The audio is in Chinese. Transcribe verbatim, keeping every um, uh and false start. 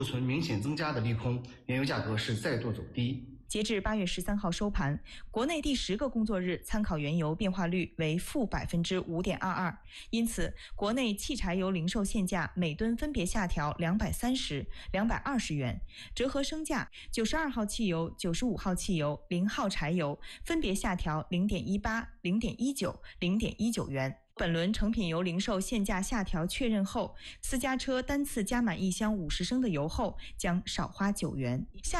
存明显增加的利空，原油价格是再度走低。 截至八月十三号收盘，国内第十个工作日参考原油变化率为负百分之五点二二，因此国内汽柴油零售限价每吨分别下调两百三十、两百二十元，折合升价，九十二号汽油、九十五号汽油、零号柴油分别下调零点一八、零点一九、零点一九元。本轮成品油零售限价下调确认后，私家车单次加满一箱五十升的油后将少花九元。下